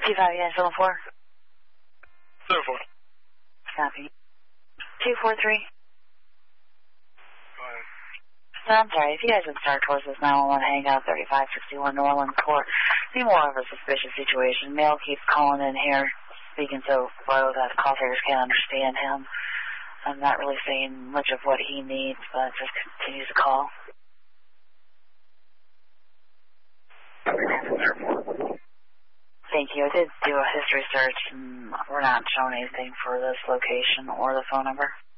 25, 74. 74. Copy. 243. Go ahead. No, I'm sorry. If you guys would start towards this 911 hangout, 3561 New Orleans Court, be more of a suspicious situation. Male keeps calling in here, speaking so low that call takers can't understand him. I'm not really saying much of what he needs, but just continues to call. Thank you. I did do a history search, and we're not showing anything for this location or the phone number.